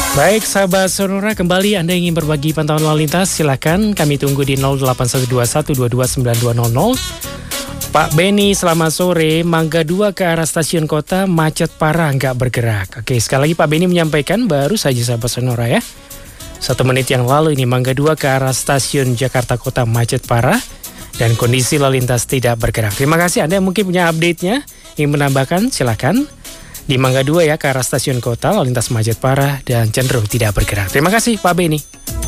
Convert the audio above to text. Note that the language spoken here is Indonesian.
Baik, sahabat Sonora, kembali Anda ingin berbagi pantauan lalu lintas, silakan kami tunggu di 08121229200. Pak Beni, selamat sore. Mangga 2 ke arah stasiun kota macet parah, nggak bergerak. Oke, sekali lagi Pak Beni menyampaikan, baru saja sahabat Sonora ya. 1 menit yang lalu ini Mangga 2 ke arah stasiun Jakarta Kota macet parah dan kondisi lalu lintas tidak bergerak. Terima kasih. Anda mungkin punya update-nya, ingin menambahkan, silakan. Di Mangga 2 ya ke arah stasiun kota lalu lintas macet parah dan cenderung tidak bergerak. Terima kasih Pak Beni.